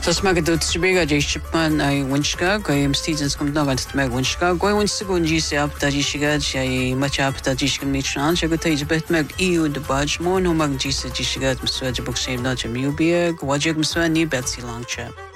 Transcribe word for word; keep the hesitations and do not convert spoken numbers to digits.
Tasmaga do Tsibiga Jishpan, I Winchka, Goyim Stevens come down at Meg Winchka, Goy Winsigo Gisi up Tajishiga, Jay much up Tajishkan Mitran, Chagatage Bet Meg E U the Budge, Mono Mag Jisa Jishigat, Mswaja Book Save Notch Mubia, Wajak Mswani, Betsy Longchap.